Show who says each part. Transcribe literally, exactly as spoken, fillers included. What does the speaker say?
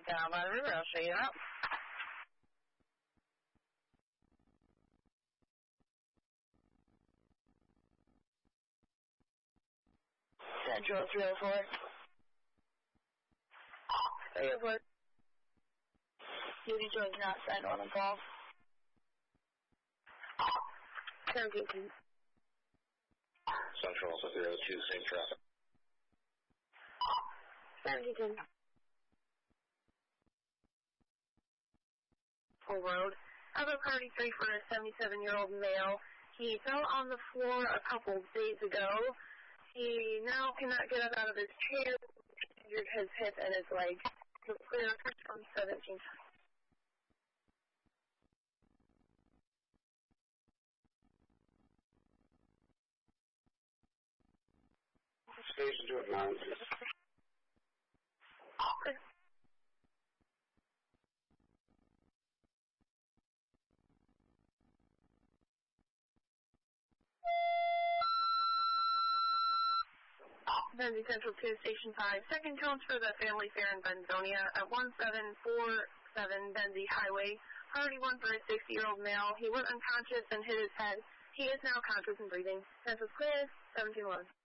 Speaker 1: down by the river. I'll show you out. Central three oh four. three oh four. Duty joins not signed on the call. seventeen.
Speaker 2: Central also zero two, same traffic.
Speaker 1: seventeen. Full road. Other party three for a seventy-seven-year-old male. He fell on the floor a couple days ago. He now cannot get up out of his chair. Injured his hip and his leg. So clear from seventeen.
Speaker 2: Station to advance.
Speaker 1: Benzie Central two, Station five. Second cones for the family fair in Benzonia at one seven four seven Benzie Highway. Priority one for a sixty-year-old male. He went unconscious and hit his head. He is now conscious and breathing. Central's clear, seventeen one.